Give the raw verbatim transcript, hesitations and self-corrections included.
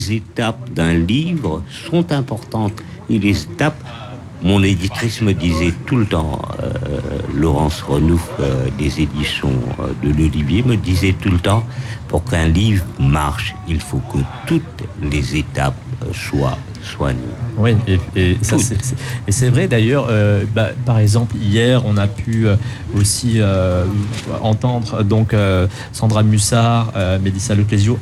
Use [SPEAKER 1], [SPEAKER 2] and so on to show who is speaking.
[SPEAKER 1] Les étapes d'un livre sont importantes. Et les étapes, mon éditrice me disait tout le temps, euh, Laurence Renouf euh, des éditions euh, de l'Olivier me disait tout le temps, pour qu'un livre marche, il faut que toutes les étapes euh, soient soignées.
[SPEAKER 2] Oui, et, et ça,
[SPEAKER 1] Toutes.
[SPEAKER 2] c'est, c'est- et c'est vrai d'ailleurs. Euh, bah, par exemple, hier, on a pu euh, aussi euh, entendre donc euh, Sandra Mussard, euh, Mélissa Leclésio